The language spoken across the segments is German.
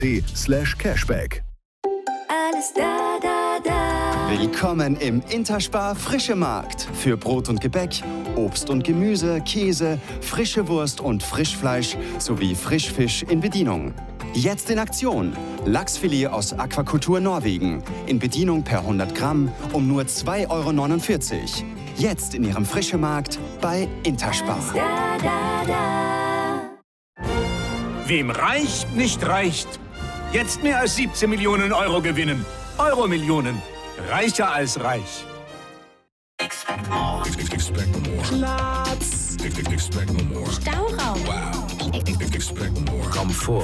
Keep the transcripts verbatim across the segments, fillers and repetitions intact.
slash cashback. Alles da, da, da. Willkommen im Interspar Frische Markt. Für Brot und Gebäck, Obst und Gemüse, Käse, frische Wurst und Frischfleisch sowie Frischfisch in Bedienung. Jetzt in Aktion. Lachsfilet aus Aquakultur Norwegen. In Bedienung per hundert Gramm um nur zwei Euro neunundvierzig. Jetzt in Ihrem Frische Markt bei Interspar. Alles da, da, da. Wem reicht, nicht reicht. Jetzt mehr als siebzehn Millionen Euro gewinnen. Euro-Millionen. Reicher als reich. Expect more. Expect more. Platz. Expect more. Stauraum. Wow. Expect more. Komfort.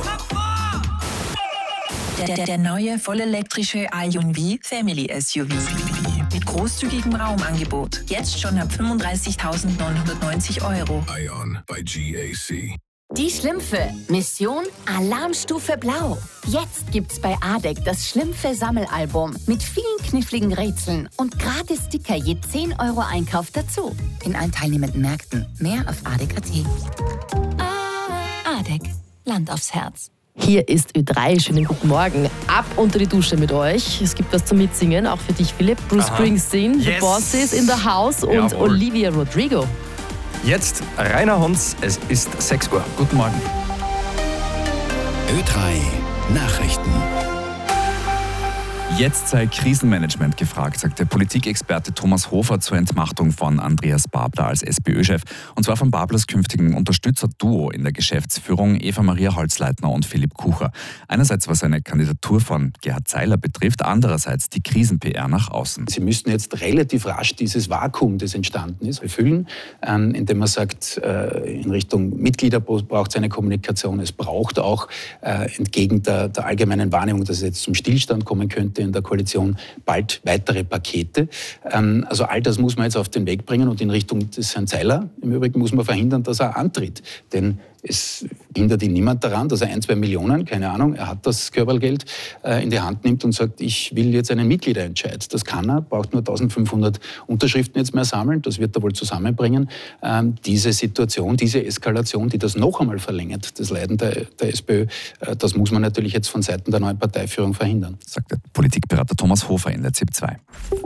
Der, der, der neue vollelektrische I O N V Family S U V. Mit großzügigem Raumangebot. Jetzt schon ab fünfunddreißigtausendneunhundertneunzig Euro. Ion by G A C. Die Schlümpfe. Mission Alarmstufe Blau. Jetzt gibt's bei A D E C das Schlümpfe-Sammelalbum mit vielen kniffligen Rätseln und gratis Sticker je zehn Euro Einkauf dazu. In allen teilnehmenden Märkten. Mehr auf A D E C Punkt A T. A D E C. Land aufs Herz. Hier ist Ö drei. Schönen guten Morgen. Ab unter die Dusche mit euch. Es gibt was zum Mitsingen, auch für dich, Philipp. Bruce Aha. Springsteen, The Yes. Boss is in the House und Jawohl. Olivia Rodrigo. Jetzt Rainer Hunz, es ist sechs Uhr. Guten Morgen. Ö drei Nachrichten. Jetzt sei Krisenmanagement gefragt, sagt der Politikexperte Thomas Hofer zur Entmachtung von Andreas Babler als SPÖ-Chef. Und zwar von Bablers künftigen Unterstützerduo in der Geschäftsführung Eva-Maria Holzleitner und Philipp Kucher. Einerseits was eine Kandidatur von Gerhard Zeiler betrifft, andererseits die Krisen-P R nach außen. Sie müssten jetzt relativ rasch dieses Vakuum, das entstanden ist, befüllen, ähm, indem man sagt, äh, in Richtung Mitglieder braucht es eine Kommunikation. Es braucht auch äh, entgegen der, der allgemeinen Wahrnehmung, dass es jetzt zum Stillstand kommen könnte in der Koalition, bald weitere Pakete. Ähm, also all das muss man jetzt auf den Weg bringen und in Richtung des Herrn Zeiler im Übrigen muss man verhindern, dass er antritt. Denn es hindert ihn niemand daran, dass er ein, zwei Millionen, keine Ahnung, er hat das Körpergeld, äh, in die Hand nimmt und sagt, ich will jetzt einen Mitgliederentscheid. Das kann er, braucht nur eintausendfünfhundert Unterschriften jetzt mehr sammeln, das wird er wohl zusammenbringen. Ähm, diese Situation, diese Eskalation, die das noch einmal verlängert, das Leiden der, der SPÖ, äh, das muss man natürlich jetzt von Seiten der neuen Parteiführung verhindern. Sagt der Politikberater Thomas Hofer in der Z I P zwei.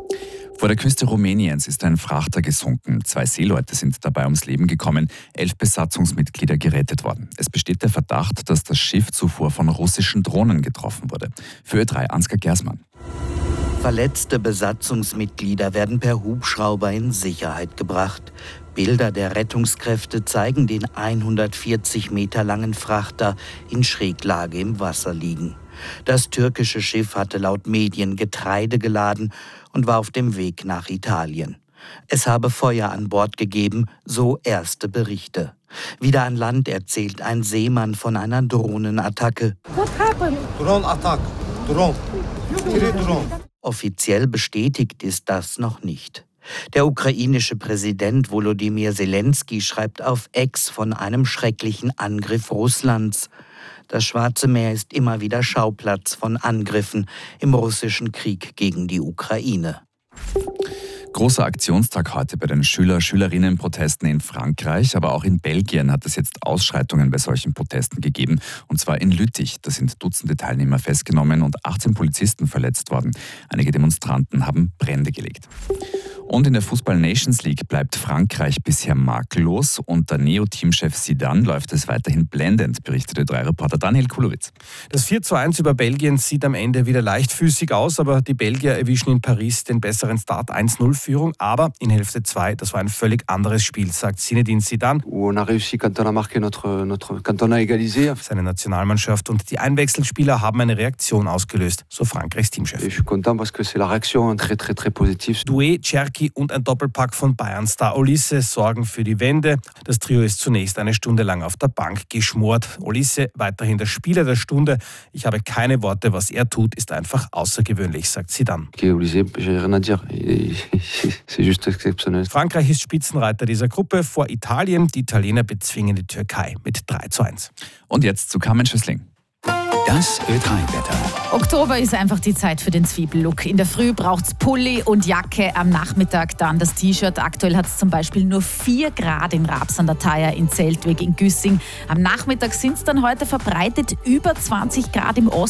Vor der Küste Rumäniens ist ein Frachter gesunken. Zwei Seeleute sind dabei ums Leben gekommen, elf Besatzungsmitglieder gerettet worden. Es besteht der Verdacht, dass das Schiff zuvor von russischen Drohnen getroffen wurde. Für Ö drei Ansgar Gersmann. Verletzte Besatzungsmitglieder werden per Hubschrauber in Sicherheit gebracht. Bilder der Rettungskräfte zeigen den hundertvierzig Meter langen Frachter in Schräglage im Wasser liegen. Das türkische Schiff hatte laut Medien Getreide geladen und war auf dem Weg nach Italien. Es habe Feuer an Bord gegeben, so erste Berichte. Wieder an Land erzählt ein Seemann von einer Drohnenattacke. What happened? Drone attack. Drone. Drone. Offiziell bestätigt ist das noch nicht. Der ukrainische Präsident Volodymyr Zelensky schreibt auf X von einem schrecklichen Angriff Russlands. Das Schwarze Meer ist immer wieder Schauplatz von Angriffen im russischen Krieg gegen die Ukraine. Großer Aktionstag heute bei den Schüler-Schülerinnen-Protesten in Frankreich, aber auch in Belgien hat es jetzt Ausschreitungen bei solchen Protesten gegeben. Und zwar in Lüttich. Da sind Dutzende Teilnehmer festgenommen und achtzehn Polizisten verletzt worden. Einige Demonstranten haben Brände gelegt. Und in der Fußball-Nations League bleibt Frankreich bisher makellos. Unter Neo-Teamchef Zidane läuft es weiterhin blendend, berichtete drei Reporter Daniel Kulowitz. Das vier zu eins über Belgien sieht am Ende wieder leichtfüßig aus, aber die Belgier erwischen in Paris den besseren Start, eins null Führung. Aber in Hälfte zwei, das war ein völlig anderes Spiel, sagt Zinedine Zidane. On a réussi quand on a marqué notre, notre, quand on a égalisé. Seine Nationalmannschaft und die Einwechselspieler haben eine Reaktion ausgelöst, so Frankreichs Teamchef. Ich suis content parce que c'est la réaction très très très positive. Doué, Cherki und ein Doppelpack von Bayern-Star Olise sorgen für die Wende. Das Trio ist zunächst eine Stunde lang auf der Bank geschmort. Olise weiterhin der Spieler der Stunde. Ich habe keine Worte, was er tut, ist einfach außergewöhnlich, sagt Zidane. Frankreich ist Spitzenreiter dieser Gruppe vor Italien. Die Italiener bezwingen die Türkei mit drei zu eins. Und jetzt zu Carmen Schüssling. Das Ö drei Wetter. Oktober ist einfach die Zeit für den Zwiebellook. In der Früh braucht es Pulli und Jacke, am Nachmittag dann das T-Shirt. Aktuell hat es zum Beispiel nur vier Grad in Raps an der Thaya, in Zeltweg, in Güssing. Am Nachmittag sind es dann heute verbreitet über zwanzig Grad im Osten.